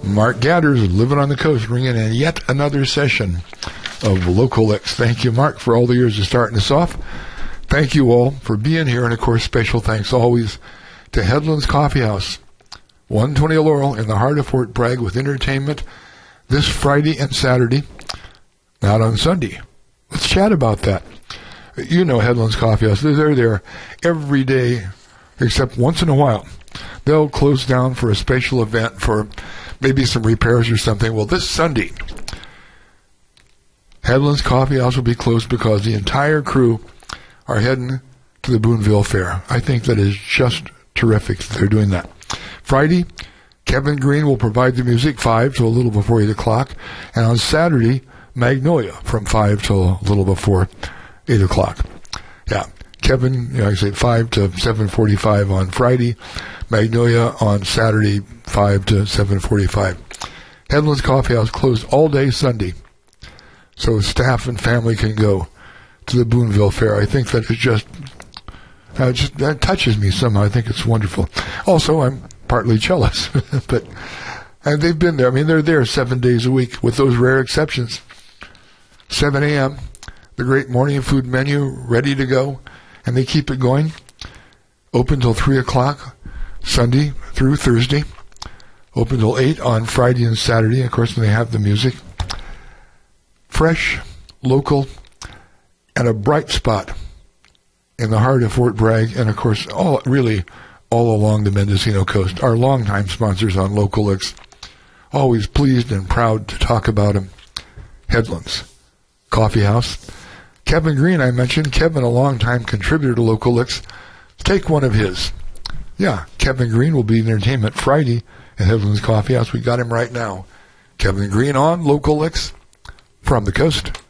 Mark Gadders, living on the coast, bringing in yet another session of Local X. Thank you, Mark, for all the years of starting us off. Thank you all for being here, and of course, special thanks always to Headlands Coffee House, 120 Laurel in the heart of Fort Bragg, with entertainment this Friday and Saturday, not on Sunday. Let's chat about that. You know Headlands Coffee House. They're there every day, except once in a while. They'll close down for a special event for maybe some repairs or something. Well, this Sunday, Headlands Coffee House will be closed because the entire crew are heading to the Boonville Fair. I think that is just terrific that they're doing that. Friday, Kevin Green will provide the music 5 to a little before 8 o'clock. And on Saturday, Magnolia from 5 till a little before 8 o'clock. Yeah, Kevin, I say 5 to 7:45 on Friday. Magnolia on Saturday, 5 to 7:45. Headlands Coffee House closed all day Sunday, so staff and family can go to the Boonville Fair. I think that is just that touches me somehow. I think it's wonderful. Also, I'm partly jealous, but and they've been there. I mean, they're there 7 days a week, with those rare exceptions. 7 a.m., the great morning food menu ready to go, and they keep it going. Open till 3 o'clock. Sunday through Thursday, open till 8 on Friday and Saturday. Of course, they have the music. Fresh, local, and a bright spot in the heart of Fort Bragg, and of course, all along the Mendocino coast. Our longtime sponsors on Local X, always pleased and proud to talk about them. Headlands Coffee House. Kevin Green, I mentioned. Kevin, a longtime contributor to Local X. Take one of his. Yeah, Kevin Green will be in entertainment Friday at Headlands Coffee House. We got him right now. Kevin Green on Local X from the coast.